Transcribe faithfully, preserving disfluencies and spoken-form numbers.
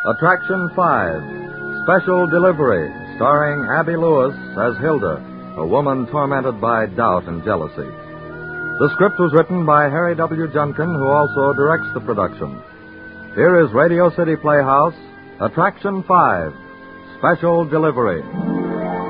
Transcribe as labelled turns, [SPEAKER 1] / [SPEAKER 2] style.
[SPEAKER 1] Attraction five, Special Delivery, starring Abby Lewis as Hilda, a woman tormented by doubt and jealousy. The script was written by Harry W. Junkin, who also directs the production. Here is Radio City Playhouse, Attraction five, Special Delivery.